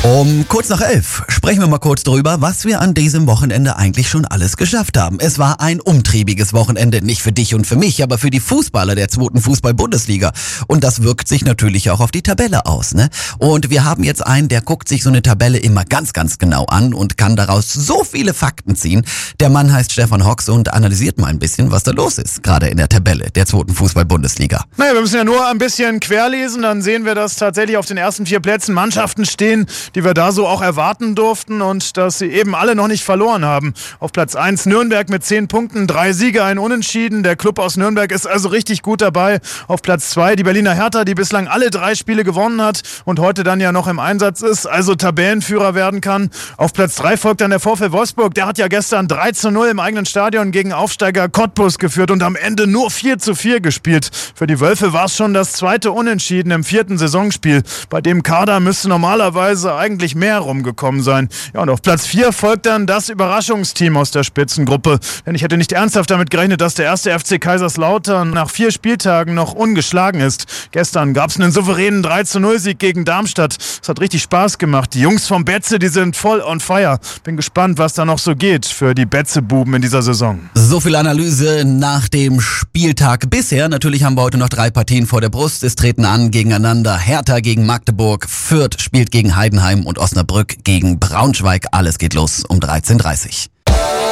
Um kurz nach 11 sprechen wir mal kurz drüber, was wir an diesem Wochenende eigentlich schon alles geschafft haben. Es war ein umtriebiges Wochenende, nicht für dich und für mich, aber für die Fußballer der 2. Fußball-Bundesliga. Und das wirkt sich natürlich auch auf die Tabelle aus, ne? Und wir haben jetzt einen, der guckt sich so eine Tabelle immer ganz, ganz genau an und kann daraus so viele Fakten ziehen. Der Mann heißt Stefan Hooks und analysiert mal ein bisschen, was da los ist, gerade in der Tabelle der 2. Fußball-Bundesliga. Naja, wir müssen ja nur ein bisschen querlesen, dann sehen wir, dass tatsächlich auf den ersten 4 Plätzen Mannschaften stehen, die wir da so auch erwarten durften und dass sie eben alle noch nicht verloren haben. Auf Platz 1 Nürnberg mit 10 Punkten, 3 Siege, ein Unentschieden. Der Club aus Nürnberg ist also richtig gut dabei. Auf Platz 2 die Berliner Hertha, die bislang alle 3 Spiele gewonnen hat und heute dann ja noch im Einsatz ist, also Tabellenführer werden kann. Auf Platz 3 folgt dann der VfL Wolfsburg. Der hat ja gestern 3:0 im eigenen Stadion gegen Aufsteiger Cottbus geführt und am Ende nur 4:4 gespielt. Für die Wölfe war es schon das 2. Unentschieden im 4. Saisonspiel. Bei dem Kader müsste normalerweise eigentlich mehr rumgekommen sein. Ja, und auf Platz 4 folgt dann das Überraschungsteam aus der Spitzengruppe. Denn ich hätte nicht ernsthaft damit gerechnet, dass der erste FC Kaiserslautern nach 4 Spieltagen noch ungeschlagen ist. Gestern gab es einen souveränen 3:0-Sieg gegen Darmstadt. Es hat richtig Spaß gemacht. Die Jungs vom Betze, die sind voll on fire. Bin gespannt, was da noch so geht für die Betze-Buben in dieser Saison. So viel Analyse nach dem Spieltag bisher. Natürlich haben wir heute noch 3 Partien vor der Brust. Es treten an gegeneinander Hertha gegen Magdeburg, Fürth spielt gegen Heidenheim und Osnabrück gegen Braunschweig. Alles geht los um 13:30 Uhr.